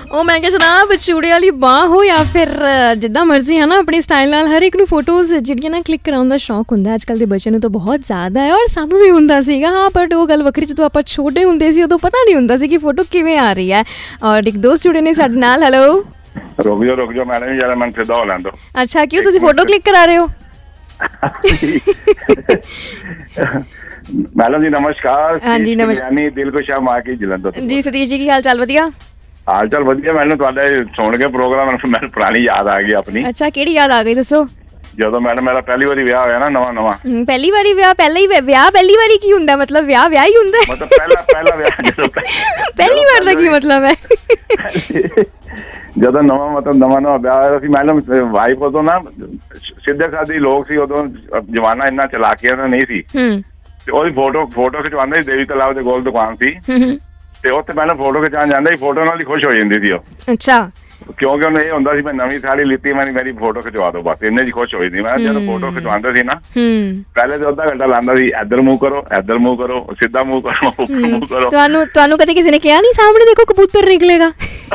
ਉਹ ਮੈਂ ਕਿਹਾ ਜਨਾਬ ਚੂੜੇ ਵਾਲੀ ਬਾਂਹ ਹੋ ਜਾਂ ਫਿਰ ਜਿੱਦਾਂ ਮਰਜ਼ੀ ਹੈ ਨਾ, ਆਪਣੇ ਸਟਾਈਲ ਨਾਲ ਹਰ ਇੱਕ ਨੂੰ ਫੋਟੋਜ਼ ਜਿਹੜੀਆਂ ਨਾ ਕਲਿੱਕ ਕਰਾਉਣ ਦਾ ਸ਼ੌਕ ਹੁੰਦਾ ਅੱਜ ਕੱਲ੍ਹ ਦੇ ਬੱਚਿਆਂ ਨੂੰ ਤਾਂ ਬਹੁਤ ਜ਼ਿਆਦਾ ਹੈ, ਔਰ ਸਾਨੂੰ ਵੀ ਹੁੰਦਾ ਸੀਗਾ। ਹਾਂ, ਬਟ ਉਹ ਗੱਲ ਵੱਖਰੀ, ਜਦੋਂ ਆਪਾਂ ਛੋਟੇ ਹੁੰਦੇ ਸੀ ਉਦੋਂ ਪਤਾ ਨਹੀਂ ਹੁੰਦਾ ਸੀ ਕਿ ਫੋਟੋ ਕਿਵੇਂ ਆ ਰਹੀ ਹੈ। ਔਰ ਇੱਕ ਦੋਸਤ ਜੁੜੇ ਨੇ ਸਾਡੇ ਨਾਲ। ਹੈਲੋ, ਰੁਕ ਜਾਓ ਮੈਡਮ, ਜਰਾ ਮਨ ਸਿੱਧਾ ਹੋ ਲੈਣ ਦਿਓ। ਅੱਛਾ, ਕਿਉਂ ਤੁਸੀਂ ਫੋਟੋ ਕਲਿੱਕ ਕਰਾ ਰਹੇ ਹੋ? मैडम जी नमस्कार। हाँ जी नमस्कार। दिलकुशा मार्केट जलंधर जी सतीश जी, की हाल चाल? वधिया हाल चाल वधिया मैडम, तुहाडे सुन के प्रोग्राम मैंने पुरानी याद आ गई अपनी। अच्छा, केड़ी याद आ गई दसो? ਜਦੋਂ ਮੈਡਮ ਮੇਰਾ ਪਹਿਲੀ ਵਾਰੀ ਵਿਆਹ ਹੋਇਆ ਨਾ, ਨਵਾਂ ਪਹਿਲੀ ਵਾਰੀ ਵਿਆਹ, ਪਹਿਲਾਂ ਹੀ ਵਿਆਹ ਪਹਿਲੀ ਵਾਰੀ ਕੀ ਹੁੰਦਾ? ਮਤਲਬ ਵਿਆਹ ਹੀ ਹੁੰਦਾ, ਮਤਲਬ ਪਹਿਲਾ ਵਿਆਹ ਜਦੋਂ ਪਹਿਲੀ ਵਾਰ ਦਾ ਕੀ ਮਤਲਬ ਹੈ? ਜਦੋਂ ਨਵਾਂ ਵਿਆਹ ਹੋਇਆ ਸੀ ਮੈਡਮ, ਵਾਈਫ ਉਦੋਂ ਨਾ ਸਿੱਧੇ ਸਾਦੀ ਲੋਕ ਸੀ, ਉਦੋਂ ਜਮਾਨਾ ਇੰਨਾ ਚਲਾਕੀਆਂ ਦਾ ਨਹੀਂ ਸੀ, ਤੇ ਉਹਦੀ ਫੋਟੋ ਖਿਚਵਾਉਂਦੇ ਸੀ। ਦੇਵੀ ਤਲਾਬ ਦੇ ਕੋਲ ਦੁਕਾਨ ਸੀ, ਤੇ ਉੱਥੇ ਪਹਿਲਾਂ ਫੋਟੋ ਖਿਚਾਉਣ ਜਾਂਦਾ ਸੀ, ਫੋਟੋ ਨਾਲ ਹੀ ਖੁਸ਼ ਹੋ ਜਾਂਦੀ ਸੀ ਉਹ। ਅੱਛਾ, ਕਿਉਂਕਿ ਉਹਨੂੰ ਇਹ ਹੁੰਦਾ ਸੀ ਮੈਂ ਨਵੀਂ ਸਾੜੀ ਲਿੱਤੀ, ਮੇਰੀ ਫੋਟੋ ਖਿਚਵਾ ਦੋ, ਬਸ ਇੰਨੇ ਚ ਖੁਸ਼ ਹੋ ਜਾਂਦੀ। ਮੈਂ ਜਦੋਂ ਫੋਟੋ ਖਿਚਵਾਉਂਦਾ ਸੀ ਨਾ, ਪਹਿਲੇ ਤਾਂ ਅੱਧਾ ਘੰਟਾ ਲਾਉਂਦਾ ਸੀ, ਇੱਧਰ ਮੂੰਹ ਕਰੋ, ਸਿੱਧਾ ਮੂੰਹ ਕਰੋ, ਉੱਪਰ ਮੂੰਹ ਕਰੋ। ਤੁਹਾਨੂੰ ਕਦੇ ਕਿਸੇ ਨੇ ਕਿਹਾ ਨਹੀਂ ਸਾਹਮਣੇ ਦੇਖੋ ਕਬੂਤਰ ਨਿਕਲੇਗਾ?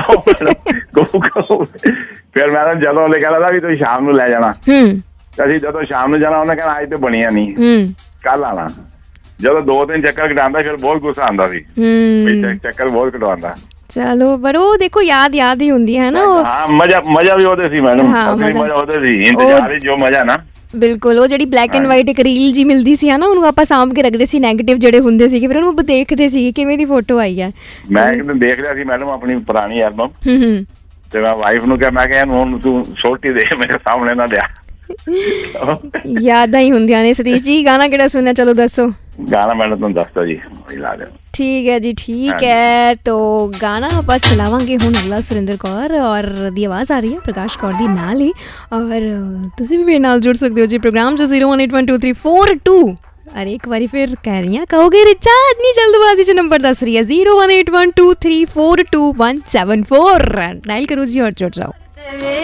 ਫਿਰ ਮੈਂ ਜਦੋਂ ਉਹਨੇ ਕਹਿਣਾ ਵੀ ਤੁਸੀਂ ਸ਼ਾਮ ਨੂੰ ਲੈ ਜਾਣਾ, ਅਸੀਂ ਜਦੋਂ ਸ਼ਾਮ ਨੂੰ ਜਾਣਾ ਉਹਨੇ ਕਹਿਣਾ ਅੱਜ ਤੇ ਬਣੀਆਂ ਨਹੀਂ, ਕੱਲ ਆਣਾ। ਜਦੋਂ 2-3 ਚੱਕਰ ਕਟਾਉਂਦਾ ਫਿਰ ਬਹੁਤ ਗੁੱਸਾ ਆਉਂਦਾ ਸੀ, ਚੱਕਰ ਬਹੁਤ ਕਟਵਾਉਂਦਾ। ਚਲੋ, ਪਰ ਉਹ ਦੇਖੋ ਯਾਦ ਹੀ ਹੁੰਦੀ ਹੈ ਨਾ। ਹਾਂ, ਮਜ਼ਾ ਵੀ ਉਹਦੇ ਸੀ ਮੈਡਮ, ਮਜ਼ਾ ਉਹਦੇ ਸੀ, ਇੰਤਜ਼ਾਰ ਜੋ ਮਜ਼ਾ ਨਾ। ਬਿਲਕੁਲ, ਉਹ ਜਿਹੜੀ ਬਲੈਕ ਐਂਡ ਵਾਈਟ ਇੱਕ ਰੀਲ ਜੀ ਮਿਲਦੀ ਸੀ ਨਾ, ਉਹਨੂੰ ਆਪਾਂ ਸਾਂਭ ਕੇ ਰੱਖਦੇ ਸੀ। ਨੈਗੇਟਿਵ ਜਿਹੜੇ ਹੁੰਦੇ ਸੀਗੇ ਫਿਰ ਉਹਨੂੰ ਦੇਖਦੇ ਸੀ ਕਿਵੇਂ ਦੀ ਫੋਟੋ ਆਈ ਹੈ। ਮੈਂ ਇੱਕ ਦਿਨ ਦੇਖ ਰਿਹਾ ਸੀ ਮੈਡਮ ਆਪਣੀ ਪੁਰਾਣੀ ਐਲਬਮ, ਤੇ ਮੈਂ ਵਾਈਫ ਨੂੰ ਕਿਹਾ, ਮੈਂ ਕਿਹਾ ਹੁਣ ਤੂੰ ਛੋਟੀ ਦੇ ਮੇਰੇ ਸਾਹਮਣੇ ਨਾ ਲਿਆ। ਯਾਦਾਂ ਹੀ ਹੁੰਦੀਆਂ ਨੇ। ਸਤੀਸ਼ ਜੀ, ਗਾਣਾ ਕਿਹੜਾ ਸੁਣਨਾ? ਚਲੋ ਦੱਸੋ। ਗਾਣਾ ਮੈਨੂੰ ਤੁਹਾਨੂੰ ਦੱਸਦਾ ਜੀ, ਠੀਕ ਹੈ ਜੀ, ਠੀਕ ਹੈ। ਤੋ ਗਾਣਾ ਆਪਾਂ ਚਲਾਵਾਂਗੇ ਹੁਣ ਅਗਲਾ ਸੁਰਿੰਦਰ ਕੌਰ ਔਰ ਦੀ ਆਵਾਜ਼ ਆ ਰਹੀ ਹੈ ਪ੍ਰਕਾਸ਼ ਕੌਰ ਦੀ ਨਾਲ ਹੀ, ਔਰ ਤੁਸੀਂ ਵੀ ਮੇਰੇ ਨਾਲ ਜੁੜ ਸਕਦੇ ਹੋ ਜੀ ਪ੍ਰੋਗਰਾਮ 'ਚ 018123422। ਅਰੇ ਇੱਕ ਵਾਰੀ ਫਿਰ ਕਹਿ ਰਹੀ ਹਾਂ, ਕਹੋਗੇ ਰਿਚਾ ਇੰਨੀ ਜਲਦਬਾਜ਼ੀ 'ਚ ਨੰਬਰ ਦੱਸ ਰਹੀ ਹੈ। 01812342174 ਡਾਇਲ ਕਰੋ ਜੀ ਔਰ ਜੁੜ ਜਾਓ।